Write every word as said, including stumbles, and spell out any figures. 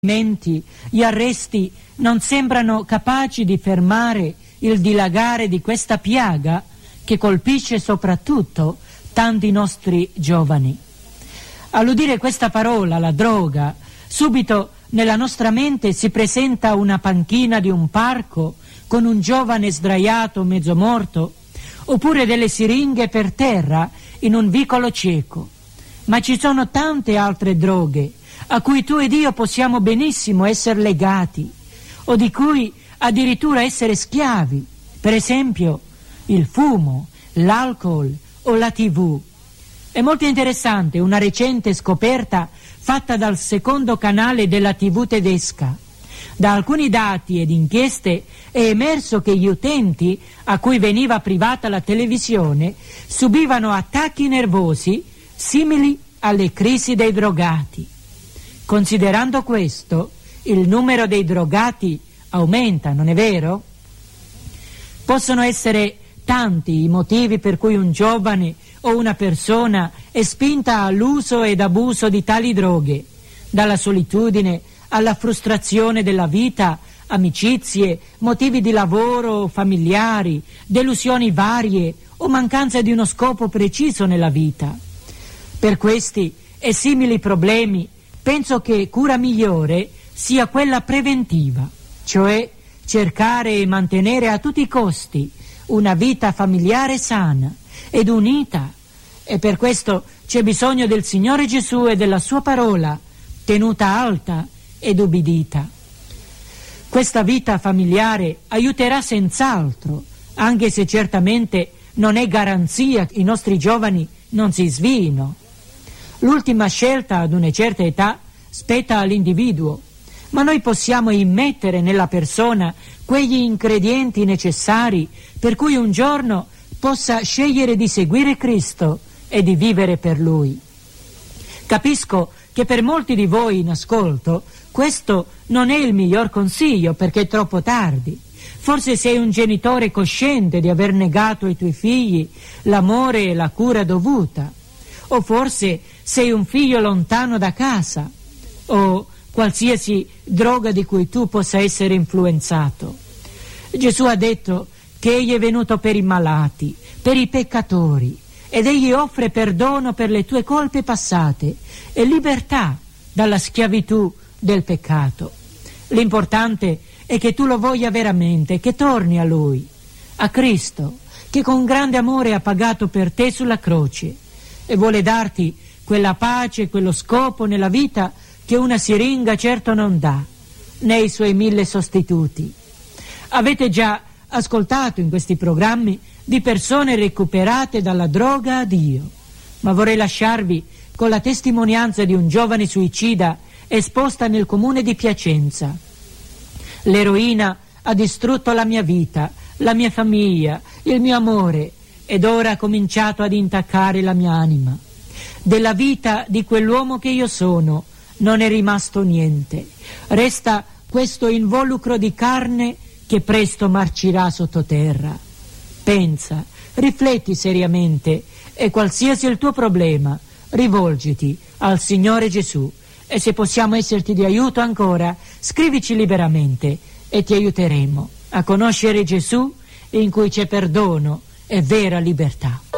Gli arresti non sembrano capaci di fermare il dilagare di questa piaga che colpisce soprattutto tanti nostri giovani. All'udire questa parola, la droga, subito nella nostra mente si presenta una panchina di un parco con un giovane sdraiato mezzo morto, oppure delle siringhe per terra in un vicolo cieco. Ma ci sono tante altre droghe a cui tu ed io possiamo benissimo essere legati, o di cui addirittura essere schiavi, per esempio il fumo, l'alcol o la tivù. È molto interessante una recente scoperta fatta dal secondo canale della tivù tedesca. Da alcuni dati ed inchieste è emerso che gli utenti a cui veniva privata la televisione subivano attacchi nervosi simili alle crisi dei drogati. Considerando questo, il numero dei drogati aumenta, non è vero? Possono essere tanti i motivi per cui un giovane o una persona è spinta all'uso ed abuso di tali droghe, dalla solitudine alla frustrazione della vita, amicizie, motivi di lavoro, familiari, delusioni varie o mancanza di uno scopo preciso nella vita. Per questi e simili problemi penso che cura migliore sia quella preventiva, cioè cercare e mantenere a tutti i costi una vita familiare sana ed unita, e per questo c'è bisogno del Signore Gesù e della sua parola tenuta alta ed ubbidita. Questa vita familiare aiuterà senz'altro, anche se certamente non è garanzia che i nostri giovani non si svino. L'ultima scelta ad una certa età spetta all'individuo, ma noi possiamo immettere nella persona quegli ingredienti necessari per cui un giorno possa scegliere di seguire Cristo e di vivere per Lui. Capisco che per molti di voi in ascolto questo non è il miglior consiglio perché è troppo tardi. Forse sei un genitore cosciente di aver negato ai tuoi figli l'amore e la cura dovuta, o forse sei un figlio lontano da casa, o qualsiasi droga di cui tu possa essere influenzato. Gesù ha detto che Egli è venuto per i malati, per i peccatori, ed Egli offre perdono per le tue colpe passate e libertà dalla schiavitù del peccato. L'importante è che tu lo voglia veramente, che torni a Lui, a Cristo, che con grande amore ha pagato per te sulla croce e vuole darti quella pace, quello scopo nella vita che una siringa certo non dà, né i suoi mille sostituti. Avete già ascoltato in questi programmi di persone recuperate dalla droga a Dio, ma vorrei lasciarvi con la testimonianza di un giovane suicida esposta nel comune di Piacenza. L'eroina ha distrutto la mia vita, la mia famiglia, il mio amore, ed ora ha cominciato ad intaccare la mia anima. Della vita di quell'uomo che io sono non è rimasto niente. Resta questo involucro di carne che presto marcirà sottoterra. Pensa, rifletti seriamente e qualsiasi il tuo problema, rivolgiti al Signore Gesù, e se possiamo esserti di aiuto ancora, scrivici liberamente e ti aiuteremo a conoscere Gesù in cui c'è perdono e vera libertà.